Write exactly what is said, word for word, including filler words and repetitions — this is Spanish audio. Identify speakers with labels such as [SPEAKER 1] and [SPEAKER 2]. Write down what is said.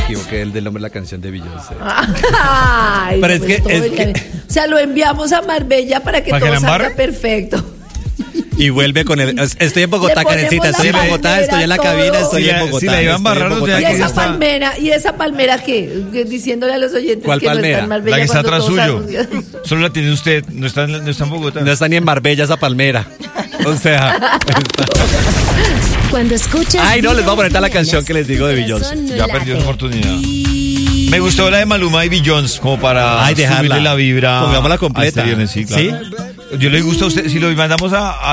[SPEAKER 1] equivoqué el del nombre de la canción de Beyoncé.
[SPEAKER 2] Ay,
[SPEAKER 1] Pero
[SPEAKER 2] no,
[SPEAKER 1] es que,
[SPEAKER 2] todo
[SPEAKER 1] es
[SPEAKER 2] el
[SPEAKER 1] que-
[SPEAKER 2] día- O sea, lo enviamos a Marbella para que
[SPEAKER 3] ¿Para que
[SPEAKER 2] todo
[SPEAKER 3] la
[SPEAKER 2] salga
[SPEAKER 3] embarre?
[SPEAKER 2] perfecto.
[SPEAKER 1] Y vuelve con el. Estoy en Bogotá,
[SPEAKER 2] Le ponemos
[SPEAKER 1] Karencita. Estoy en
[SPEAKER 2] la
[SPEAKER 1] Bogotá, estoy en la
[SPEAKER 2] palmera,
[SPEAKER 1] cabina,
[SPEAKER 2] todo.
[SPEAKER 1] estoy
[SPEAKER 3] Si
[SPEAKER 1] en
[SPEAKER 3] la-
[SPEAKER 1] Bogotá.
[SPEAKER 3] si la iban a
[SPEAKER 1] estoy en
[SPEAKER 3] embarrar, no
[SPEAKER 1] Bogotá.
[SPEAKER 3] tenía
[SPEAKER 2] ¿Y
[SPEAKER 3] que
[SPEAKER 2] esa
[SPEAKER 3] está-
[SPEAKER 2] palmera? ¿Y esa palmera qué? Que Diciéndole a los oyentes
[SPEAKER 1] ¿Cuál
[SPEAKER 2] que no
[SPEAKER 1] palmera?
[SPEAKER 2] está en Marbella.
[SPEAKER 3] La que está
[SPEAKER 2] cuando
[SPEAKER 3] atrás
[SPEAKER 2] todos
[SPEAKER 3] suyo.
[SPEAKER 2] sabemos.
[SPEAKER 3] Solo la tiene usted. No está, en- no está en Bogotá.
[SPEAKER 1] No está ni en Marbella esa palmera. O sea.
[SPEAKER 4] Cuando escuchas.
[SPEAKER 1] Ay, no, les voy a poner
[SPEAKER 4] Vibra
[SPEAKER 1] la
[SPEAKER 4] en
[SPEAKER 1] canción
[SPEAKER 4] Bienes,
[SPEAKER 1] que les digo de
[SPEAKER 4] tu
[SPEAKER 1] Beyoncé.
[SPEAKER 4] corazón no
[SPEAKER 3] Ya
[SPEAKER 4] late.
[SPEAKER 3] perdió su oportunidad. Me gustó la de Maluma y Beyoncé como para
[SPEAKER 1] Ay, dejarla.
[SPEAKER 3] subirle la vibra.
[SPEAKER 1] Pongámosla
[SPEAKER 3] a
[SPEAKER 1] completa.
[SPEAKER 3] este viernes, sí, claro.
[SPEAKER 1] ¿Sí?
[SPEAKER 3] Yo le gusta a usted. Si lo mandamos a, a